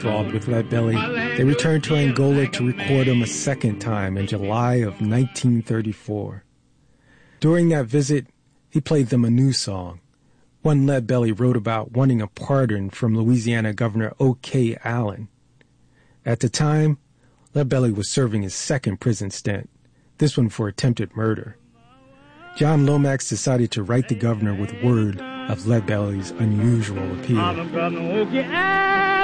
enthralled with Leadbelly, they returned to Angola to record him a second time in July of 1934. During that visit, he played them a new song, one Leadbelly wrote about wanting a pardon from Louisiana Governor O.K. Allen. At the time, Leadbelly was serving his second prison stint, this one for attempted murder. John Lomax decided to write the governor with word of Leadbelly's unusual appeal.